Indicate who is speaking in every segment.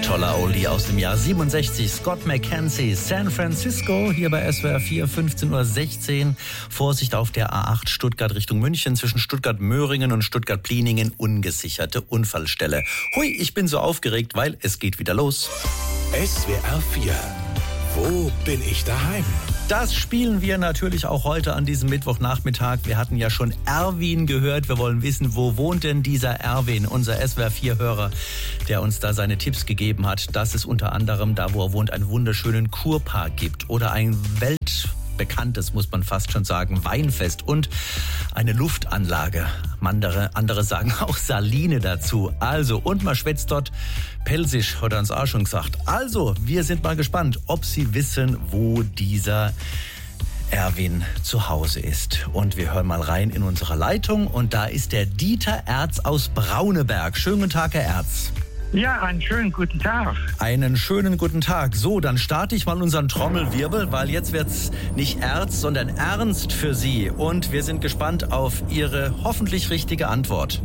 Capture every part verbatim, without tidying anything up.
Speaker 1: toller Oldie aus dem Jahr siebenundsechzig. Scott McKenzie, San Francisco, hier bei S W R vier, fünfzehn Uhr sechzehn. Vorsicht auf der A acht Stuttgart Richtung München zwischen Stuttgart-Möhringen und Stuttgart-Pliningen. Ungesicherte Unfallstelle. Hui, ich bin so aufgeregt, weil es geht wieder los.
Speaker 2: S W R vier. Wo bin ich daheim?
Speaker 1: Das spielen wir natürlich auch heute an diesem Mittwochnachmittag. Wir hatten ja schon Erwin gehört. Wir wollen wissen, wo wohnt denn dieser Erwin, unser S W R vier Hörer, der uns da seine Tipps gegeben hat, dass es unter anderem da, wo er wohnt, einen wunderschönen Kurpark gibt oder ein weltbekanntes, muss man fast schon sagen, Weinfest und eine Luftanlage. Andere, andere sagen auch Saline dazu. Also, und man schwätzt dort Pelsisch, hat er uns auch schon gesagt. Also, wir sind mal gespannt, ob Sie wissen, wo dieser Erwin zu Hause ist. Und wir hören mal rein in unsere Leitung. Und da ist der Dieter Erz aus Brauneberg. Schönen guten Tag, Herr Erz.
Speaker 3: Ja, einen schönen guten Tag.
Speaker 1: Einen schönen guten Tag. So, dann starte ich mal unseren Trommelwirbel, weil jetzt wird's nicht Erz, sondern Ernst für Sie. Und wir sind gespannt auf Ihre hoffentlich richtige Antwort.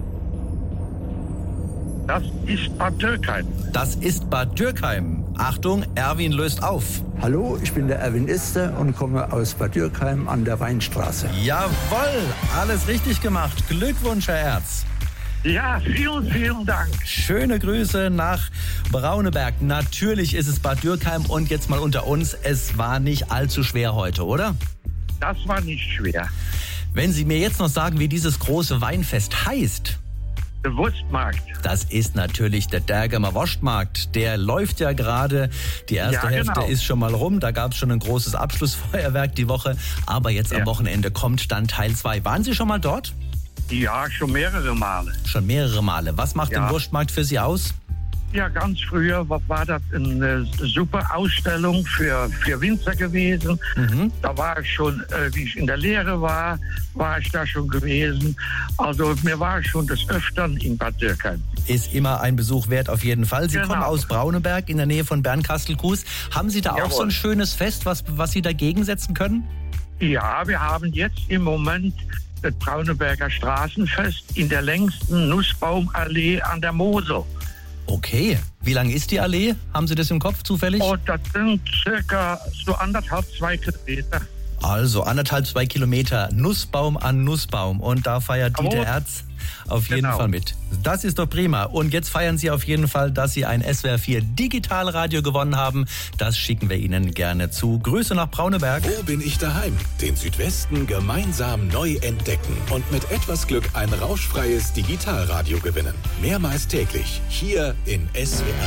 Speaker 3: Das ist Bad Dürkheim.
Speaker 1: Das ist Bad Dürkheim. Achtung, Erwin löst auf.
Speaker 4: Hallo, ich bin der Erwin Ister und komme aus Bad Dürkheim an der Weinstraße.
Speaker 1: Jawohl, alles richtig gemacht. Glückwunsch, Herr Erz.
Speaker 3: Ja, vielen, vielen Dank.
Speaker 1: Schöne Grüße nach Brauneberg. Natürlich ist es Bad Dürkheim und jetzt mal unter uns, es war nicht allzu schwer heute, oder?
Speaker 3: Das war nicht schwer.
Speaker 1: Wenn Sie mir jetzt noch sagen, wie dieses große Weinfest heißt.
Speaker 3: Der Wurstmarkt.
Speaker 1: Das ist natürlich der Därgamer Wurstmarkt. Der läuft ja gerade. Die erste
Speaker 3: Ja,
Speaker 1: Hälfte
Speaker 3: genau.
Speaker 1: ist schon mal rum. Da gab es schon ein großes Abschlussfeuerwerk die Woche. Aber jetzt
Speaker 3: Ja.
Speaker 1: am Wochenende kommt dann Teil zwei. Waren Sie schon mal dort?
Speaker 3: Ja, schon mehrere Male.
Speaker 1: Schon mehrere Male. Was macht
Speaker 3: Ja.
Speaker 1: den Wurstmarkt für Sie aus?
Speaker 3: Ja, ganz früher war, war das eine super Ausstellung für, für Winzer gewesen.
Speaker 1: Mhm.
Speaker 3: Da war ich schon, äh, wie ich in der Lehre war, war ich da schon gewesen. Also mir war schon des Öfteren in Bad Dürkheim.
Speaker 1: Ist immer ein Besuch wert, auf jeden Fall. Sie
Speaker 3: Genau.
Speaker 1: kommen aus Brauneberg in der Nähe von Bernkastel-Kues. Haben Sie da auch
Speaker 3: Jawohl.
Speaker 1: so ein schönes Fest, was, was Sie dagegen setzen können?
Speaker 3: Ja, wir haben jetzt im Moment das Brauneberger Straßenfest in der längsten Nussbaumallee an der Mosel.
Speaker 1: Okay. Wie lang ist die Allee? Haben Sie das im Kopf zufällig?
Speaker 3: Und das sind circa so anderthalb, zwei Kilometer.
Speaker 1: Also anderthalb, zwei Kilometer Nussbaum an Nussbaum. Und da feiert
Speaker 3: Jawohl.
Speaker 1: Dieter Erz auf jeden
Speaker 3: Genau.
Speaker 1: Fall mit. Das ist doch prima. Und jetzt feiern Sie auf jeden Fall, dass Sie ein S W R vier Digitalradio gewonnen haben. Das schicken wir Ihnen gerne zu. Grüße nach Brauneberg.
Speaker 2: Wo bin ich daheim? Den Südwesten gemeinsam neu entdecken und mit etwas Glück ein rauschfreies Digitalradio gewinnen. Mehrmals täglich hier in S W R.